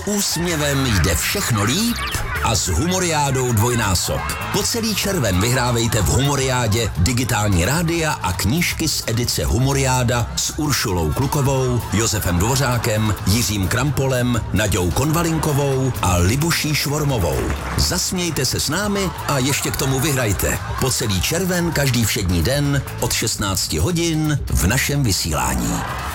S úsměvem jde všechno líp a s Humoriádou dvojnásob. Po celý červen vyhrávejte v Humoriádě digitální rádia a knížky z edice Humoriáda s Uršulou Klukovou, Josefem Dvořákem, Jiřím Krampolem, Naďou Konvalinkovou a Libuší Švormovou. Zasmějte se s námi a ještě k tomu vyhrajte. Po celý červen každý všední den od 16 hodin v našem vysílání.